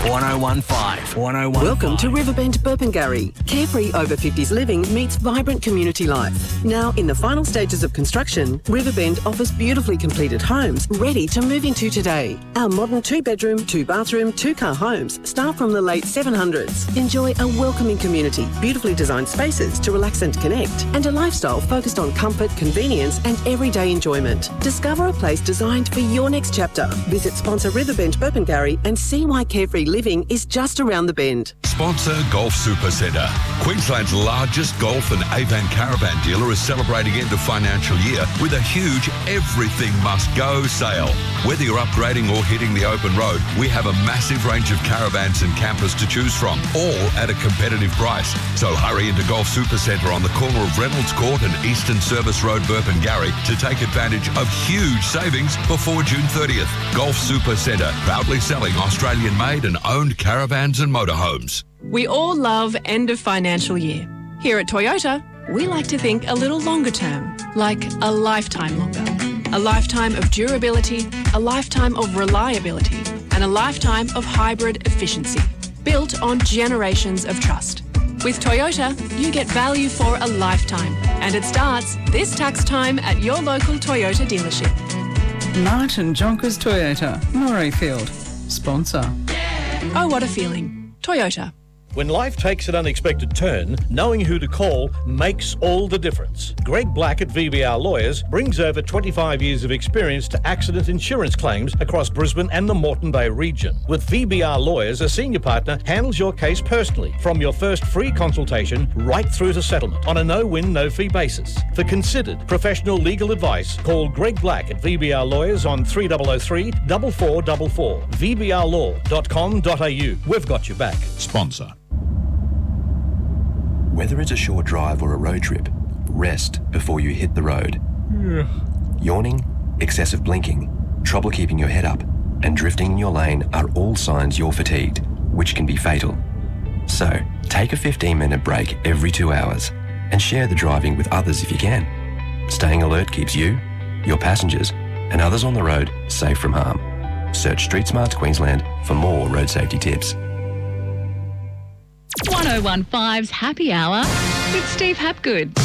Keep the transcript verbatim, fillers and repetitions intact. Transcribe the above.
one oh one five. one oh one five. Welcome to Riverbend Burpengary. Carefree over fifties living meets vibrant community life. Now in the final stages of construction, Riverbend offers beautifully completed homes ready to move into today. Our modern two-bedroom, two-bathroom, two-car homes start from the late seven hundreds. Enjoy a welcoming community, beautifully designed spaces to relax and connect, and a lifestyle focused on comfort, convenience and everyday enjoyment. Discover a place designed for your next chapter. Visit sponsor Riverbend Burpengary and see why carefree living is just around the bend. Sponsor Golf Super Centre. Queensland's largest golf and Avan caravan dealer is celebrating end of financial year with a huge everything must go sale. Whether you're upgrading or hitting the open road, we have a massive range of caravans and campers to choose from, all at a competitive price. So hurry into Golf Super Centre on the corner of Reynolds Court and Eastern Service Road, Burpengary to take advantage of huge savings before June thirtieth. Golf Super Centre, proudly selling Australian-made and owned caravans and motorhomes. We all love end of financial year. Here at Toyota, we like to think a little longer term, like a lifetime longer. A lifetime of durability, a lifetime of reliability, and a lifetime of hybrid efficiency, built on generations of trust. With Toyota, you get value for a lifetime, and it starts this tax time at your local Toyota dealership. Martin Jonkers Toyota, Murrayfield. Sponsor. Oh, what a feeling. Toyota. When life takes an unexpected turn, knowing who to call makes all the difference. Greg Black at V B R Lawyers brings over twenty-five years of experience to accident insurance claims across Brisbane and the Moreton Bay region. With V B R Lawyers, a senior partner handles your case personally, from your first free consultation right through to settlement on a no-win, no-fee basis. For considered professional legal advice, call Greg Black at V B R Lawyers on three oh oh three, four four four four. v b r law dot com dot a u. We've got your back. Sponsor. Whether it's a short drive or a road trip, rest before you hit the road. Yeah. Yawning, excessive blinking, trouble keeping your head up, and drifting in your lane are all signs you're fatigued, which can be fatal. So, take a fifteen minute break every two hours and share the driving with others if you can. Staying alert keeps you, your passengers, and others on the road safe from harm. Search Street Smarts Queensland for more road safety tips. one oh one five's Happy Hour with Steve Hapgood.